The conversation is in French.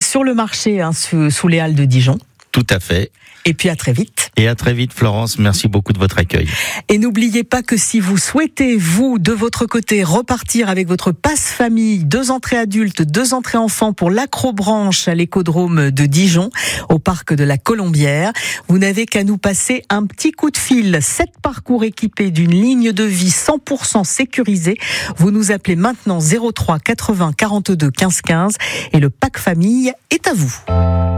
sur le marché sous les Halles de Dijon. Tout à fait. Et puis à très vite. Et à très vite, Florence. Merci beaucoup de votre accueil. Et n'oubliez pas que si vous souhaitez, vous, de votre côté, repartir avec votre passe-famille, 2 entrées adultes, 2 entrées enfants pour l'Acrobranche à l'écodrome de Dijon, au parc de la Colombière, vous n'avez qu'à nous passer un petit coup de fil. 7 parcours équipés d'une ligne de vie 100% sécurisée. Vous nous appelez maintenant 03 80 42 15 15 et le pack famille est à vous.